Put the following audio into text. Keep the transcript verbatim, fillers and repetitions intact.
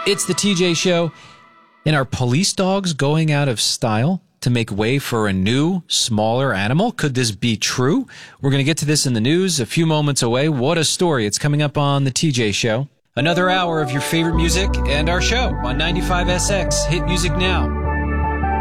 It's the T J Show. And are police dogs going out of style to make way for a new, smaller animal? Could this be true? We're going to get to this in the news a few moments away. What a story. It's coming up on the T J Show. Another hour of your favorite music and our show on ninety-five S X. Hit music now.